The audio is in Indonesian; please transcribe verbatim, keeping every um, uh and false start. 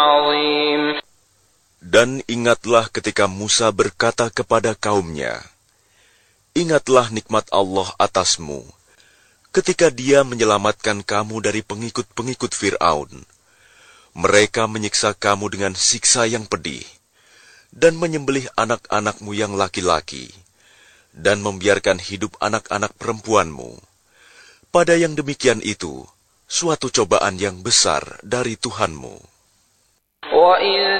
عظيم. Dan ingatlah ketika Musa berkata kepada kaumnya, "Ingatlah nikmat Allah atasmu, ketika Dia menyelamatkan kamu dari pengikut-pengikut Fir'aun. Mereka menyiksa kamu dengan siksa yang pedih, dan menyembelih anak-anakmu yang laki-laki, dan membiarkan hidup anak-anak perempuanmu. Pada yang demikian itu, suatu cobaan yang besar dari Tuhanmu." وَإِذْ